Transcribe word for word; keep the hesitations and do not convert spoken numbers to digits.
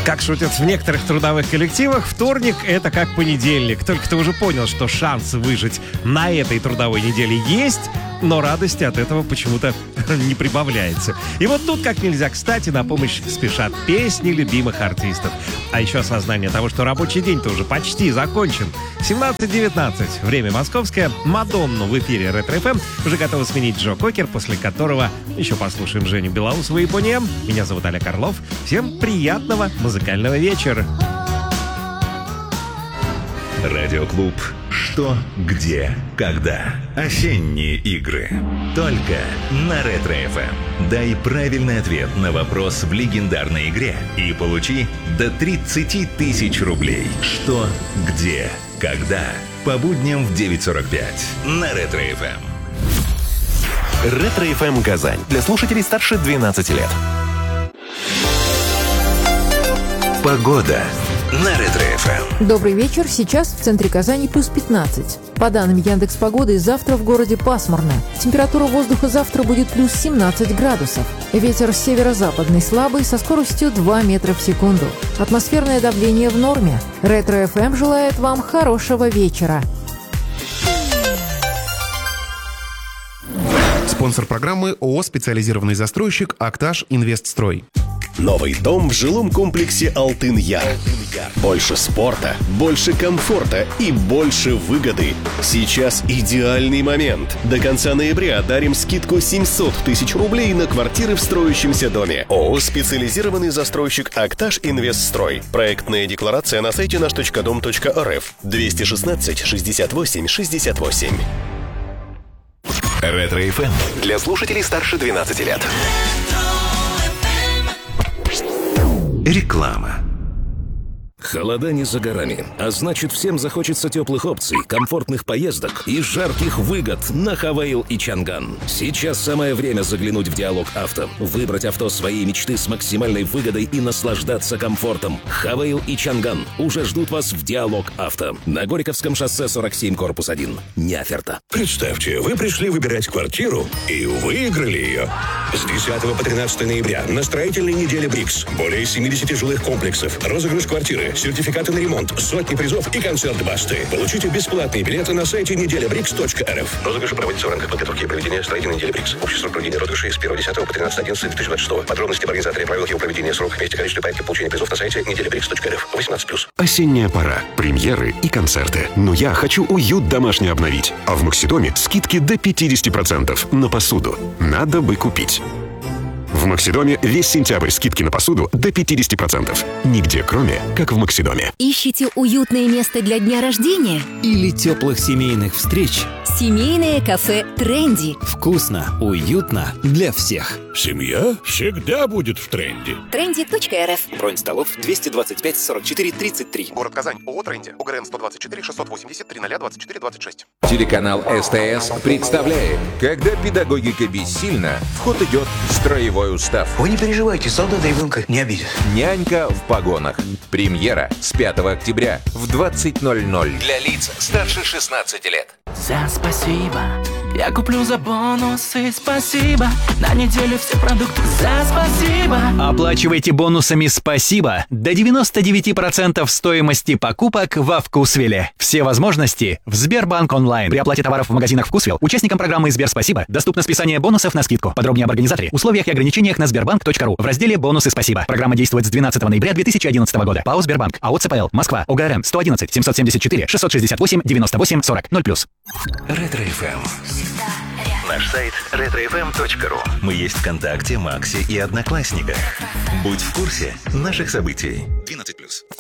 Как шутят в некоторых трудовых коллективах, вторник — это как понедельник. Только ты уже понял, что шансы выжить на этой трудовой неделе есть, но радости от этого почему-то не прибавляется. И вот тут, как нельзя кстати, на помощь спешат песни любимых артистов. А еще осознание того, что рабочий день-то уже почти закончен. семнадцать девятнадцать. Время московское. Мадонну в эфире Ретро эф эм уже готова сменить Джо Кокер, после которого еще послушаем Женю Белоусова и Бонни Эм. Меня зовут Олег Орлов. Всем приятного музыкального вечера. Радиоклуб «Что, где, когда». Осенние игры. Только на Ретро эф эм. Дай правильный ответ на вопрос в легендарной игре и получи до тридцать тысяч рублей. Что, где, когда. По будням в девять сорок пять на Ретро эф эм. Ретро эф эм Казань. Для слушателей старше двенадцати лет. Погода на Ретро эф эм. Добрый вечер. Сейчас в центре Казани плюс пятнадцать. По данным Яндекс.Погоды, завтра в городе пасмурно. Температура воздуха завтра будет плюс семнадцать градусов. Ветер северо-западный слабый со скоростью два метра в секунду. Атмосферное давление в норме. Ретро эф эм желает вам хорошего вечера. Спонсор программы ООО «Специализированный застройщик Акташ Инвестстрой». Новый дом в жилом комплексе «Алтын-Яр». Больше спорта, больше комфорта и больше выгоды. Сейчас идеальный момент. До конца ноября дарим скидку семьсот тысяч рублей на квартиры в строящемся доме. ООО «Специализированный застройщик Акташ Инвестстрой». Проектная декларация на сайте наш точка дом точка эр эф. двести шестнадцать шестьдесят восемь шестьдесят восемь. Ретро эф эм. Для слушателей старше двенадцати лет. Реклама. Холода не за горами, а значит, всем захочется теплых опций, комфортных поездок и жарких выгод на Хавейл и Чанган. Сейчас самое время заглянуть в Диалог Авто, выбрать авто своей мечты с максимальной выгодой и наслаждаться комфортом. Хавейл и Чанган уже ждут вас в Диалог Авто на Горьковском шоссе сорок семь, корпус один. Неоферта. Представьте, вы пришли выбирать квартиру и выиграли ее. С десятого по тринадцатое ноября на строительной неделе БРИКС. Более семидесяти жилых комплексов, розыгрыш квартиры, сертификаты на ремонт, сотни призов и концерт Басты. Получите бесплатные билеты на сайте неделя брикс точка эр эф. Розыгрыш проводится в рамках подготовки и проведения строительной недели БРИКС. Общий срок проведения розыгрыша с первого десятого по тринадцатое одиннадцатое две тысячи двадцать шестого. Подробности об организаторе, правил его проведения, срок, месте, количество порядке получения призов на сайте неделя брикс точка эр эф. восемнадцать плюс. Осенняя пора. Премьеры и концерты. Но я хочу уют домашний обновить. А в Максидоме скидки до пятьдесят процентов на посуду. Надо бы купить. В Максидоме весь сентябрь скидки на посуду до пятьдесят процентов. Нигде кроме, как в Максидоме. Ищите уютное место для дня рождения? Или теплых семейных встреч? Семейное кафе «Тренди». Вкусно, уютно для всех. Семья всегда будет в тренде. тренди точка эр эф. Бронь столов двести двадцать пять сорок четыре тридцать три. Город Казань. ООО «Тренди». ОГРН сто двадцать четыре шестьсот восемьдесят тридцать двадцать четыре двадцать шесть. Телеканал СТС представляет: когда педагогика бессильна, в ход идет строевой устав. Вы не переживайте, солдата ребенка не обидят. Нянька в погонах. Премьера с пятого октября в двадцать ноль ноль. Для лиц старше шестнадцати лет. За спасибо. Я куплю за бонусы, спасибо. На неделю все продукты за спасибо. Оплачивайте бонусами «Спасибо» до девяноста девяти процентов стоимости покупок во Вкусвилле. Все возможности в Сбербанк онлайн. При оплате товаров в магазинах Вкусвилл участникам программы Сбер Спасибо доступно списание бонусов на скидку. Подробнее об организаторе, условиях и ограничениях на сбербанк точка ру в разделе «Бонусы Спасибо». Программа действует с двенадцатого ноября две тысячи одиннадцатого года. ПАО «Сбербанк». АО «ЦПЛ». Москва. ОГРН сто одиннадцать семьсот семьдесят четыре шестьсот шестьдесят восемь девяносто восемь сорок ноль плюс. Ретро эф эм. Наш сайт ретро эф эм точка ру. Мы есть ВКонтакте, Максе и Одноклассниках. Будь в курсе наших событий. двенадцать плюс.